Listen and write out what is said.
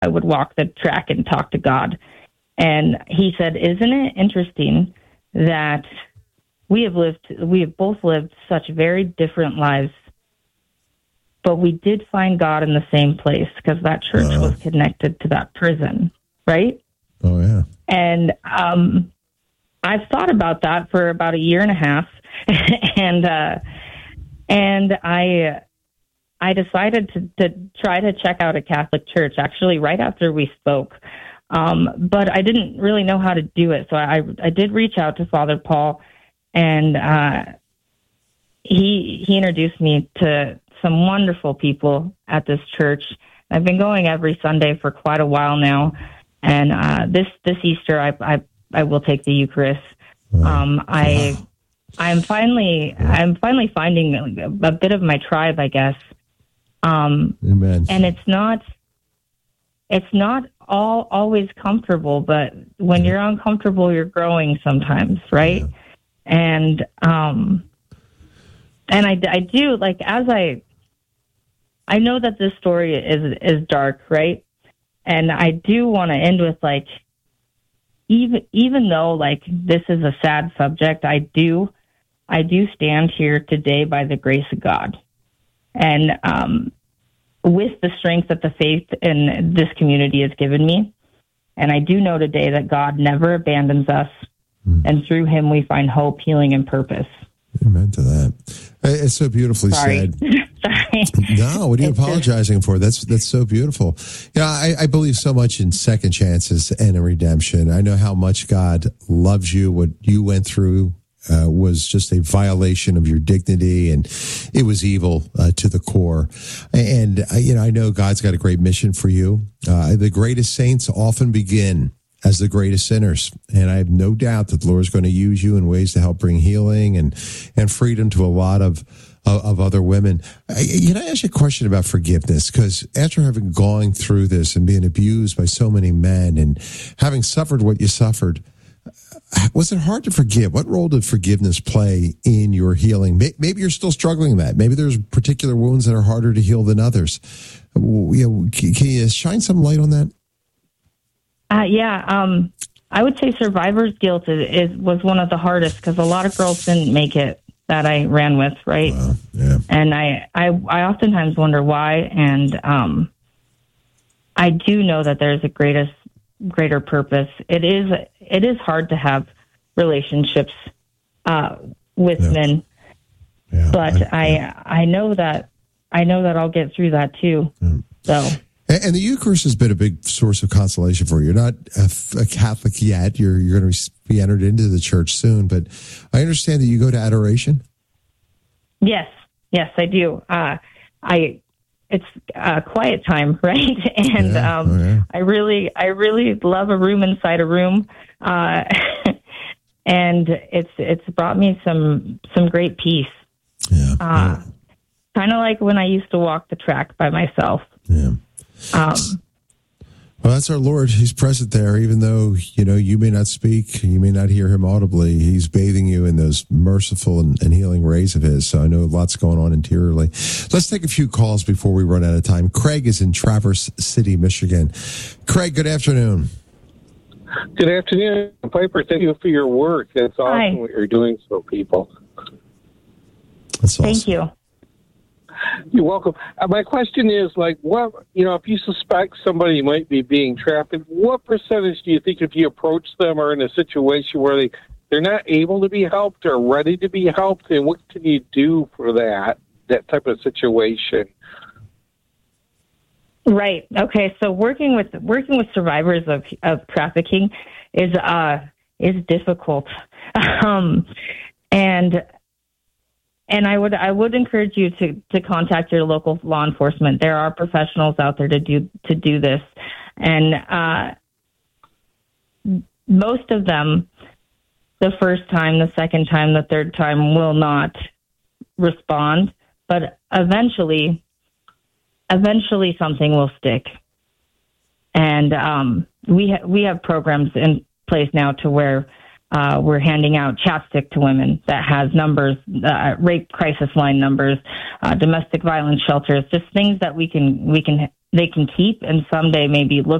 I would walk the track and talk to God. And he said, isn't it interesting that we have both lived such very different lives, but we did find God in the same place because that church was connected to that prison, right? Oh, yeah. And I've thought about that for about a year and a half, and I decided to try to check out a Catholic church, actually, right after we spoke. But I didn't really know how to do it. So I did reach out to Father Paul, and he introduced me to some wonderful people at this church. I've been going every Sunday for quite a while now. And this Easter, I will take the Eucharist. I'm finally finding a bit of my tribe, I guess. Amen. And it's not always comfortable, but when you're uncomfortable, you're growing sometimes, right? Yeah. And I do, like, as I know that this story is dark, right? And I do want to end with, like, even though, like, this is a sad subject, I do stand here today by the grace of God. And with the strength that the faith in this community has given me. And I do know today that God never abandons us. And through him, we find hope, healing, and purpose. Amen to that. It's so beautifully said. Sorry. No, what are you apologizing for? That's so beautiful. Yeah, I believe so much in second chances and in redemption. I know how much God loves you. What you went through was just a violation of your dignity, and it was evil to the core. And I know God's got a great mission for you. The greatest saints often begin as the greatest sinners. And I have no doubt that the Lord is going to use you in ways to help bring healing and freedom to a lot of other women. Can I ask you a question about forgiveness? Because after having gone through this and being abused by so many men and having suffered what you suffered, was it hard to forgive? What role did forgiveness play in your healing? Maybe you're still struggling with that. Maybe there's particular wounds that are harder to heal than others. Can you shine some light on that? I would say survivor's guilt was one of the hardest because a lot of girls didn't make it that I ran with, right? Yeah. And I oftentimes wonder why, and I do know that there's a greater purpose. It is hard to have relationships with men, but I know that I'll get through that too. So. And the Eucharist has been a big source of consolation for you. You're not a Catholic yet. You're going to be entered into the church soon, but I understand that you go to adoration. Yes, I do. It's a quiet time, right? And I really love a room inside a room, and it's brought me some great peace. Kind of like when I used to walk the track by myself. Yeah. Well, that's our Lord. He's present there, even though, you may not speak, you may not hear him audibly. He's bathing you in those merciful and healing rays of his. So I know lots going on interiorly. Let's take a few calls before we run out of time. Craig is in Traverse City, Michigan. Craig, good afternoon. Good afternoon, Piper. Thank you for your work. That's awesome. Hi. What you're doing for people. That's awesome. Thank you. You're welcome. My question is, what, if you suspect somebody might be being trafficked, what percentage do you think if you approach them are in a situation where they're not able to be helped or ready to be helped, and what can you do for that type of situation? Right. Okay. So working with survivors of trafficking is difficult, And I would encourage you to contact your local law enforcement. There are professionals out there to do this, and most of them, the first time, the second time, the third time, will not respond. But eventually something will stick. And we have programs in place now to where we're handing out chapstick to women that has numbers, rape crisis line numbers, domestic violence shelters, just things that we can they can keep and someday maybe look